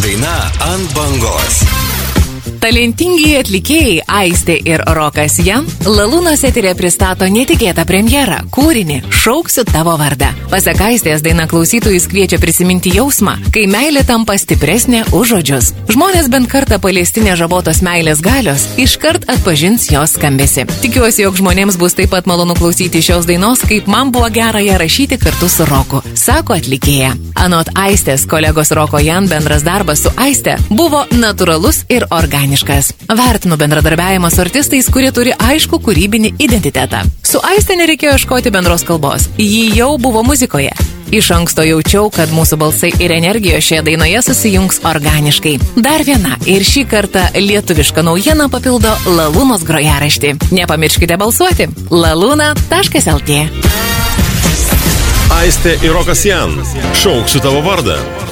Daina ant bangos. Talentingi atlikėjai Aistė ir Rokas Jan Lalūnos eterė pristato netikėtą premjerą – kūrinį Šauksiu tavo vardą. Pasak Aistės, daina klausytojus kviečia prisiminti jausmą, kai meilė tampa stipresnė už žodžius. Žmonės bent kartą paliesti nežabotos meilės galios iškart atpažins jos skambesį. Tikiuosi, jog žmonėms bus taip pat malonu klausyti šios dainos, kaip man buvo gera ją rašyti kartu su Roku, sako atlikėja. Anot Aistės, kolegos Roko Jan bendras darbas su Aiste buvo natūralus ir organiškas. Vertinu bendradarbiavimą su artistais, kurie turi aišku kūrybinį identitetą. Su Aiste nereikėjo ieškoti bendros kalbos. Ji jau buvo muzikoje. Iš anksto jaučiau, kad mūsų balsai ir energijos šioje dainoje susijungs organiškai. Dar viena ir šį kartą lietuviška naujiena papildo Lalūnos grojaraštį. Nepamirškite balsuoti. laluna.lt. Aistė ir Rokas Jan. Šauksiu tavo vardą.